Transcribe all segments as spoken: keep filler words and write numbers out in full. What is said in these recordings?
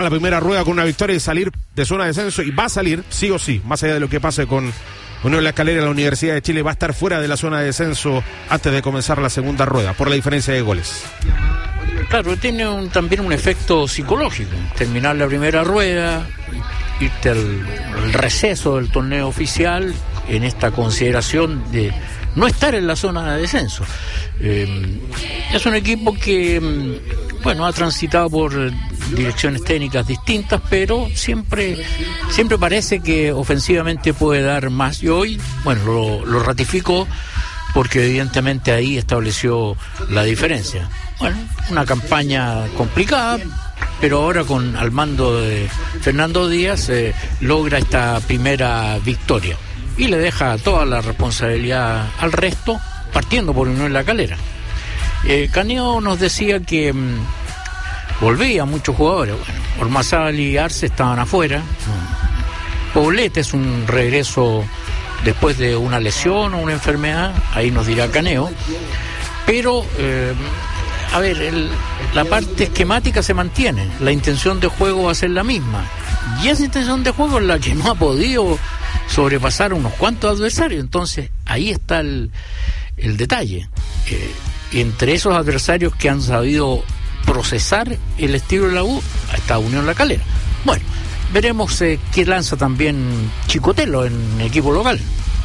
la primera rueda con una victoria y salir de zona de descenso, y va a salir sí o sí, más allá de lo que pase con Unión La Calera. La Universidad de Chile va a estar fuera de la zona de descenso antes de comenzar la segunda rueda por la diferencia de goles. Claro, tiene un, también un efecto psicológico. Terminar la primera rueda, irte al, al receso del torneo oficial en esta consideración de no estar en la zona de descenso. Eh, es un equipo que, bueno, ha transitado por direcciones técnicas distintas, pero siempre siempre parece que ofensivamente puede dar más, y hoy, bueno, lo, lo ratificó, porque evidentemente ahí estableció la diferencia. Bueno, una campaña complicada, pero ahora con al mando de Fernando Díaz eh, logra esta primera victoria y le deja toda la responsabilidad al resto, partiendo por Unión La Calera. Eh, Caneo nos decía que mmm, volvían muchos jugadores. Bueno, Ormazábal y Arce estaban afuera. Poblete es un regreso después de una lesión o una enfermedad, ahí nos dirá Caneo. Pero, eh, a ver, el, la parte esquemática se mantiene, la intención de juego va a ser la misma. Y esa intención de juego es la que no ha podido sobrepasar a unos cuantos adversarios. Entonces, ahí está el, el detalle. Eh, entre esos adversarios que han sabido procesar el estilo de la U, está Unión La Calera. Bueno, veremos eh, qué lanza también Chicotelo en equipo local.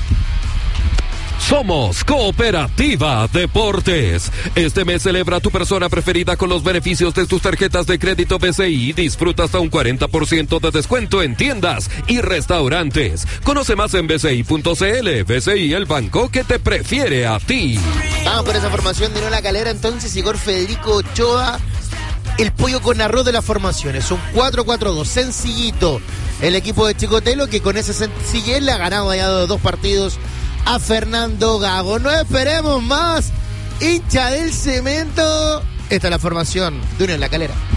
Somos Cooperativa Deportes. Este mes celebra a tu persona preferida con los beneficios de tus tarjetas de crédito B C I. Disfruta hasta un cuarenta por ciento de descuento en tiendas y restaurantes. Conoce más en b c i punto c l. B C I, el banco que te prefiere a ti. Vamos por esa formación de Unión La Calera entonces. Igor Federico Ochoa, el pollo con arroz de las formaciones. Un cuatro cuatro dos, sencillito. El equipo de Chicotelo, que con esa sencillez le ha ganado allá de dos partidos a Fernando Gago. No esperemos más, hincha del cemento. Esta es la formación de Unión La Calera.